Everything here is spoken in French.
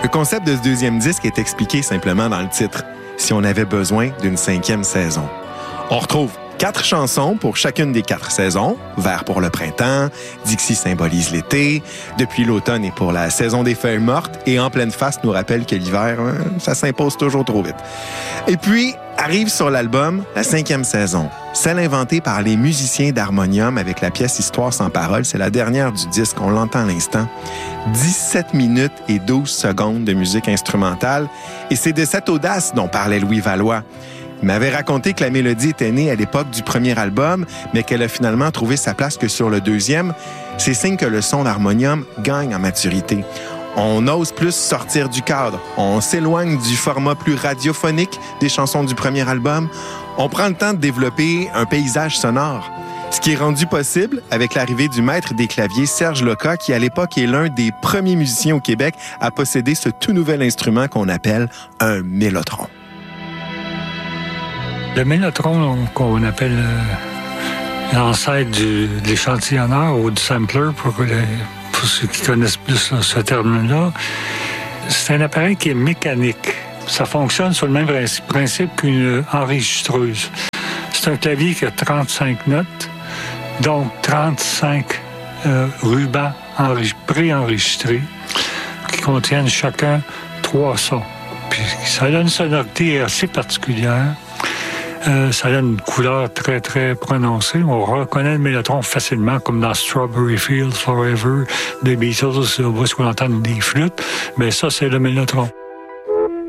Le concept de ce deuxième disque est expliqué simplement dans le titre, Si on avait besoin d'une 5e saison. On retrouve 4 chansons pour chacune des 4 saisons. Vert pour le printemps, Dixie symbolise l'été, Depuis l'automne et pour la saison des feuilles mortes, et En pleine face nous rappelle que l'hiver, ça s'impose toujours trop vite. Et puis, arrive sur l'album la 5e saison, celle inventée par les musiciens d'Harmonium avec la pièce Histoire sans parole. C'est la dernière du disque, on l'entend à l'instant. 17 minutes et 12 secondes de musique instrumentale. Et c'est de cette audace dont parlait Louis Valois. Il m'avait raconté que la mélodie était née à l'époque du premier album, mais qu'elle a finalement trouvé sa place que sur le deuxième. C'est signe que le son d'Harmonium gagne en maturité. On ose plus sortir du cadre. On s'éloigne du format plus radiophonique des chansons du premier album. On prend le temps de développer un paysage sonore. Ce qui est rendu possible avec l'arrivée du maître des claviers, Serge Loca, qui à l'époque est l'un des premiers musiciens au Québec à posséder ce tout nouvel instrument qu'on appelle un mélotron. Le mélotron, qu'on appelle l'ancêtre de l'échantillonneur ou du sampler, pour ceux qui connaissent plus ce terme-là, c'est un appareil qui est mécanique. Ça fonctionne sur le même principe qu'une enregistreuse. C'est un clavier qui a 35 notes, donc 35 rubans préenregistrés qui contiennent chacun 3 sons. Puis ça donne une sonorité assez particulière. Ça donne une couleur très, très prononcée. On reconnaît le mélotron facilement, comme dans Strawberry Fields Forever des Beatles, où on entend des flûtes. Mais ça, c'est le mélotron.